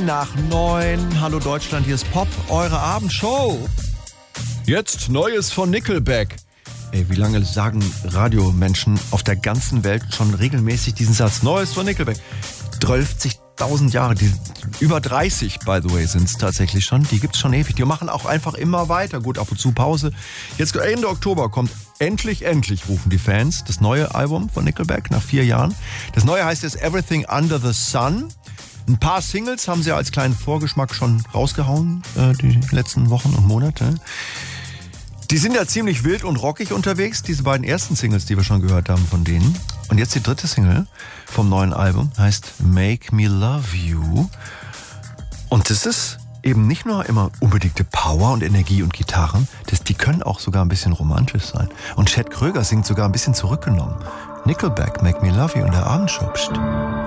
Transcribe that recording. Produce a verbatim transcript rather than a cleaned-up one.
zehn nach neun. Hallo Deutschland, hier ist Pop, eure Abendshow. Jetzt Neues von Nickelback. Ey, wie lange sagen Radiomenschen auf der ganzen Welt schon regelmäßig diesen Satz? Neues von Nickelback. dreißigtausend Jahre, die, über dreißig, by the way, sind es tatsächlich schon. Die gibt es schon ewig. Die machen auch einfach immer weiter. Gut, ab und zu Pause. Jetzt Ende Oktober kommt endlich, endlich, rufen die Fans, das neue Album von Nickelback nach vier Jahren. Das neue heißt jetzt Everything Under the Sun. Ein paar Singles haben sie als kleinen Vorgeschmack schon rausgehauen, äh, die letzten Wochen und Monate. Die sind ja ziemlich wild und rockig unterwegs, diese beiden ersten Singles, die wir schon gehört haben von denen. Und jetzt die dritte Single vom neuen Album heißt Make Me Love You. Und das ist eben nicht nur immer unbedingte Power und Energie und Gitarren, das, die können auch sogar ein bisschen romantisch sein. Und Chad Kroeger singt sogar ein bisschen zurückgenommen. Nickelback, Make Me Love You in der Abendshow. Psst.